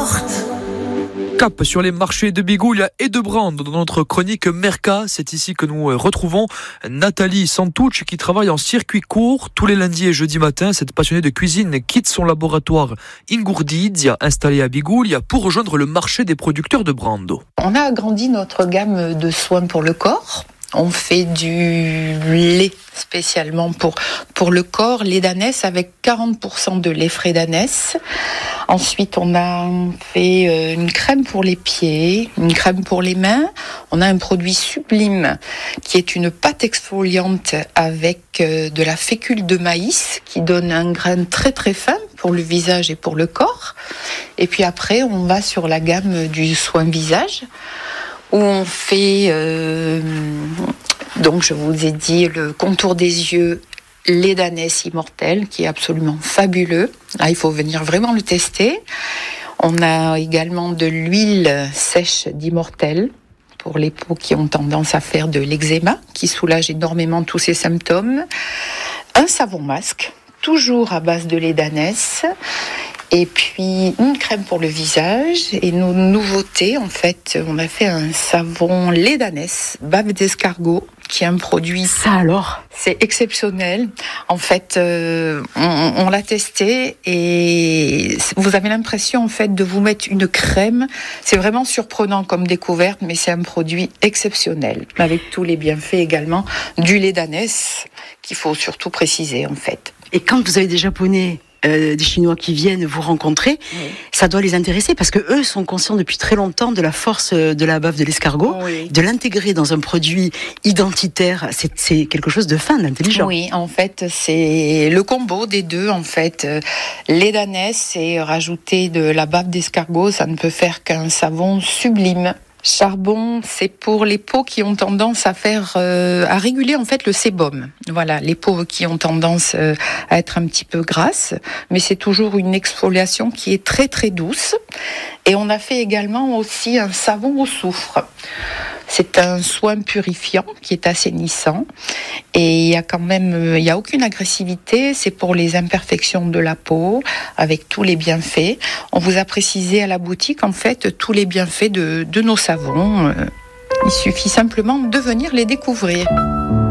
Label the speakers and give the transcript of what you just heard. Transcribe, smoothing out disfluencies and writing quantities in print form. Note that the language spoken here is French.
Speaker 1: porte.
Speaker 2: Cap sur les marchés de Bigoulia et de Brande dans notre chronique Merca. C'est ici que nous retrouvons Nathalie Santouch qui travaille en circuit court tous les lundis et jeudis matin. Cette passionnée de cuisine quitte son laboratoire Ingurdizia installé à Bigoulia pour rejoindre le marché des producteurs de Brando.
Speaker 3: On a agrandi notre gamme de soins pour le corps. On fait du lait spécialement pour le corps, lait d'ânesse avec 40% de lait frais d'ânesse. Ensuite, on a fait une crème pour les pieds, une crème pour les mains. On a un produit sublime qui est une pâte exfoliante avec de la fécule de maïs qui donne un grain très très fin pour le visage et pour le corps. Et puis après, on va sur la gamme du soin visage où on fait, donc je vous ai dit, le contour des yeux, lait d'ânesse immortel, qui est absolument fabuleux. Là, il faut venir vraiment le tester. On a également de l'huile sèche d'immortel pour les peaux qui ont tendance à faire de l'eczéma, qui soulage énormément tous ces symptômes. Un savon masque, toujours à base de lait d'ânesse. Et puis une crème pour le visage. Et nos nouveautés, en fait, on a fait un savon lait d'ânesse, bave d'escargot, qui est un produit...
Speaker 4: Ça alors ?
Speaker 3: C'est exceptionnel. En fait, on l'a testé et vous avez l'impression, en fait, de vous mettre une crème. C'est vraiment surprenant comme découverte, mais c'est un produit exceptionnel. Avec tous les bienfaits également du lait d'ânesse, qu'il faut surtout préciser, en fait.
Speaker 4: Et quand vous avez des Japonais... des Chinois qui viennent vous rencontrer, oui. Ça doit les intéresser parce que eux sont conscients depuis très longtemps de la force de la bave de l'escargot, oui. De l'intégrer dans un produit identitaire, c'est quelque chose de fin, d'intelligent.
Speaker 3: Oui, en fait, c'est le combo des deux, en fait. Lait d'ânesse et rajouter de la bave d'escargot, ça ne peut faire qu'un savon sublime. Charbon, c'est pour les peaux qui ont tendance à réguler en fait le sébum. Voilà, les peaux qui ont tendance à être un petit peu grasses, mais c'est toujours une exfoliation qui est très très douce. Et on a fait également aussi un savon au soufre. C'est un soin purifiant qui est assainissant et il y a aucune agressivité. C'est pour les imperfections de la peau avec tous les bienfaits. On vous a précisé à la boutique en fait tous les bienfaits de nos savons. Il suffit simplement de venir les découvrir.